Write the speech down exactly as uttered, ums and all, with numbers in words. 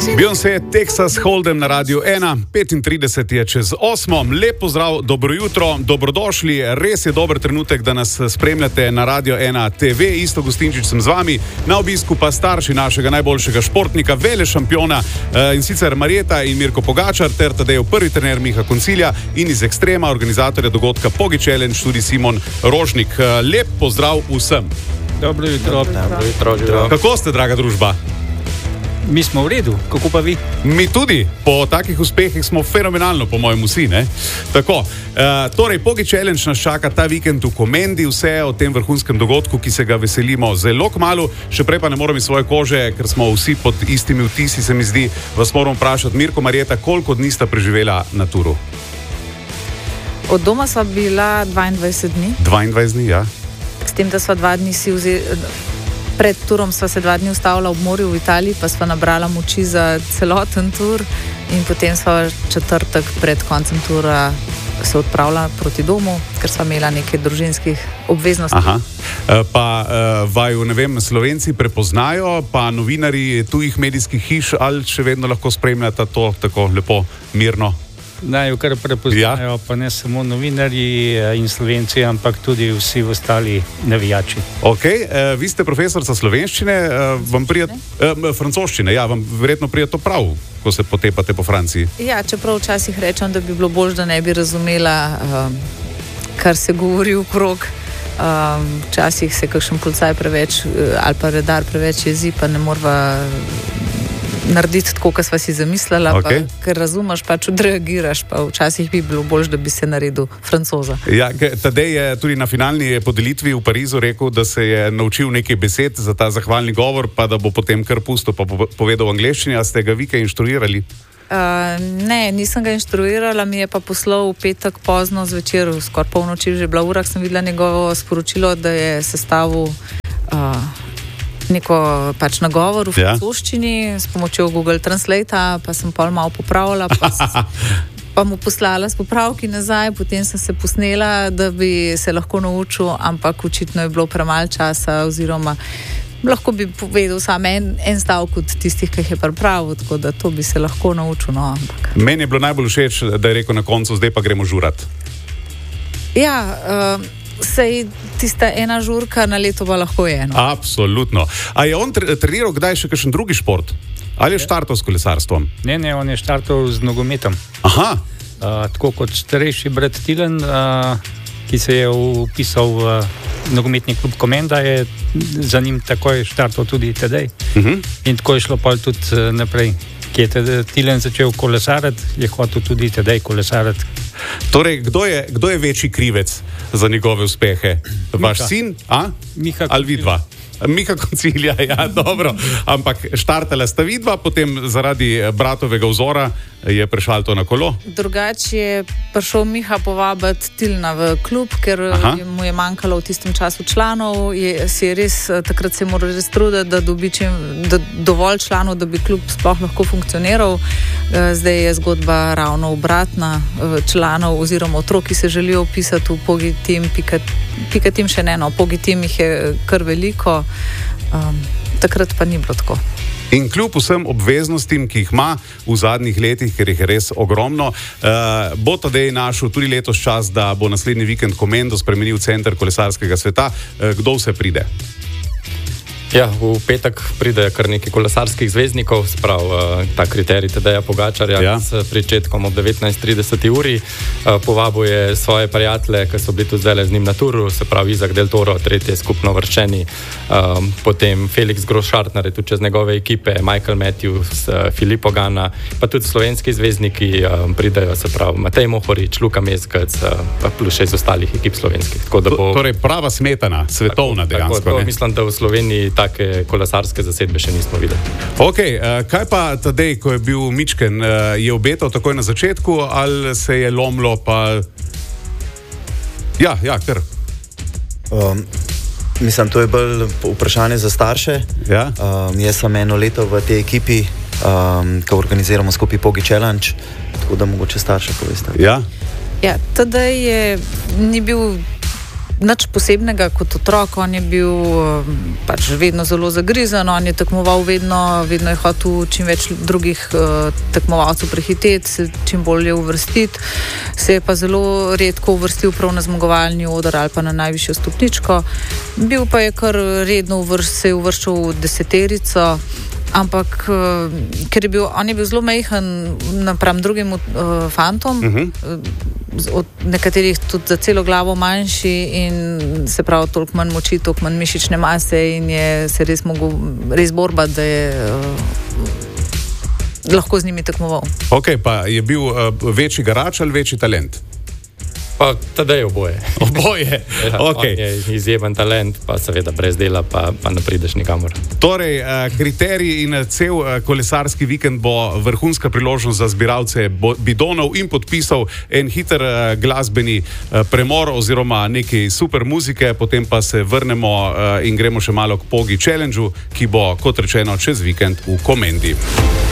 Beyoncé, Texas Hold'em na Radiu ena, petintrideset je čez osmo. Lep pozdrav, dobro jutro, dobrodošli. Res je dober trenutek, da nas spremljate na Radiu ena T V. Isto Gustinčič sem z vami, na obisku pa starši našega najboljšega športnika, vele šampiona in sicer Marjeta in Mirko Pogačar ter Tadejev prvi trener Miha Koncilja in iz Ekstrema, organizatorja dogodka Pogi Challenge, tudi Simon Rožnik. Lep pozdrav vsem. Dobro jutro. Dobro jutro. Kako ste, draga družba? Mi smo v redu, kako pa vi? Mi tudi, po takih uspehih smo fenomenalno, po mojem vsi, ne? Tako, uh, torej, Pogi Challenge nas čaka ta vikend v Komendi, vse o tem vrhunskem dogodku, ki se ga veselimo zelo kmalu, še prej pa ne moram iz svoje kože, ker smo vsi pod istimi vtisi, se mi zdi, vas moram vprašati, Mirko, Marjeta, koliko dni sta preživela na turu? Od doma sva bila dvaindvajset dni. dvaindvajset dni, ja. S tem, da sva dva dni si vzeli... Pred turom sva se dva dni ustavila ob morju v Italiji, pa sva nabrala moči za celoten tur in potem sva četrtek pred koncem tura se odpravila proti domu, ker sva imela nekaj družinskih obveznosti. Aha. Pa vaju, ne vem, Slovenci prepoznajo, pa novinarji tujih medijskih hiš, ali še vedno lahko spremljata to tako lepo, mirno? Naj jo kar prepoznajo, ja. Pa ne samo novinarji in Slovenci, ampak tudi vsi ostali navijači. Ok, uh, vi ste profesorica slovenščine, uh, vam prija, uh, francoščine, ja, vam verjetno prija to prav, ko se potepate po Franciji. Ja, čeprav včasih rečem, da bi bilo bolj, da ne bi razumela, um, kar se govori okrog. Um, včasih se kakšen policaj preveč, ali pa redar preveč jezi, pa ne morva narediti tako, kot sva si zamislila, okay. Pa, ker razumeš, pač odreagiraš, pa včasih bi bilo bolj, da bi se naredil Francoza. Ja, Tadej je tudi na finalni podelitvi v Parizu rekel, da se je naučil nekaj besed za ta zahvalni govor, pa da bo potem kar pustil, pa povedal v angleščini. A ste ga vi kaj inštruirali? Uh, ne, nisem ga inštruirala, mi je pa poslal v petek pozno zvečer, skoraj polnoči že bila ura, sem videla njegovo sporočilo, da je sestavil uh, neko pač nagovor v francoščini, ja. S pomočjo Google Translate, pa sem pol malo popravila, pa, pa mu poslala s popravki nazaj, potem sem se posnela, da bi se lahko naučil, ampak očitno je bilo premalo časa, oziroma lahko bi povedal sam en, en stavek od tistih, ki jih je pripravil, tako da to bi se lahko naučil. No, ampak. Meni je bilo najbolj všeč, da je rekel na koncu, zdaj pa gremo žurat. Ja, uh, sej tista ena žurka na leto pa lahko je. No. Absolutno. A je on treniral kdaj še kakšen drugi šport? Ali je štartal s kolesarstvom? Ne, ne, on je štartal z nogometom. Aha. Uh, tako kot starejši brat Tilen, uh, ki se je upisal v uh, nogometni klub Komenda, je za njim takoj štartal tudi Tadej. Uh-huh. In tako je šlo pa tudi uh, naprej. Ki je Tilen začel kolesarati, je hotel tudi Tadej kolesarati. Torej, kdo je, kdo je večji krivec za njegove uspehe? Vaš Miha. sin, a? Miha ali vidva? Miha Koncilja, ja, dobro. Ampak štartala sta vidva, potem zaradi bratovega vzora je prešal to na kolo. Drugače je prišel Miha povabiti Tilna v klub, ker Aha. mu je manjkalo v tistem času članov. Je, si je res, takrat se je moral res truditi, da dobi čim, da dovolj članov, da bi klub sploh lahko funkcioniral. Zdaj je zgodba ravno obratna. Članov oziroma otrok, ki se želijo upisati v Pogi Team, pika, pika Team še ne, no, Pogi Team jih je kar veliko. Um, takrat pa ni bilo tako. In kljub vsem obveznostim, ki jih ima v zadnjih letih, ker jih je res ogromno, uh, bo Tadej našel tudi letos čas, da bo naslednji vikend Komendo spremenil center kolesarskega sveta. Uh, kdo vse pride? Ja, v petek pride kar nekaj kolesarskih zvezdnikov, sprav ta kriterij Tadeja Pogačarja, ja. S pričetkom ob devetnajst trideset uri. Povabil je svoje prijatelje, ki so bili tudi zdaj z njim na turu, se pravi Izak Del Toro, tretje skupno vrščeni, um, potem Felix Grossschartner, tudi čez njegove ekipe, Michael Matthews, Filippo Ganna, pa tudi slovenski zvezdniki um, pridajo, se pravi Matej Mohorič, Luka Meskec, pa plus še iz ostalih ekip slovenskih. Tako, da bo, torej prava smetana, svetovna tako, dejansko. Tako, to, mislim, da v Sloveniji take kolesarske zasedbe še nismo videli. Ok, kaj pa Tadej, ko je bil mičken, je obetal takoj na začetku ali se je lomlo pa... Ja, ja, kar. Um, mislim, to je bolj vprašanje za starše. Ja? Um, jaz sem eno leto v tej ekipi, um, ko organiziramo skupaj Pogi Challenge, tako da mogoče starše poveste. Ja? Ja, Tadej je ni bil nič posebnega kot otrok, on je bil pač vedno zelo zagrizen, on je tekmoval vedno, vedno je hotel čim več drugih uh, tekmovalcev prehiteti, se čim bolje uvrstiti, se je pa zelo redko uvrstil prav na zmagovalni oder ali pa na najvišjo stopničko. Bil pa je kar redno uvrst, se je uvrščal v deseterico, ampak uh, ker je bil, on je bil zelo majhen napram drugim uh, fantom, uh-huh. od nekaterih tudi za celo glavo manjši in se pravi toliko manj moči, toliko manj mišične mase in je se res mogel res borbati, da je uh, lahko z njimi tekmoval. Ok, pa je bil uh, večji garač ali večji talent? Pa tedaj oboje. Oboje, ja, okay. On je izjemen talent, pa seveda brez dela pa, pa ne prideš nikamor. Torej, kriterij in cel kolesarski vikend bo vrhunska priložnost za zbiralce bidonov in podpisov, en hiter glasbeni premor oziroma nekaj super muzike, potem pa se vrnemo in gremo še malo k Pogi Challengeu, ki bo, kot rečeno, čez vikend v Komendi.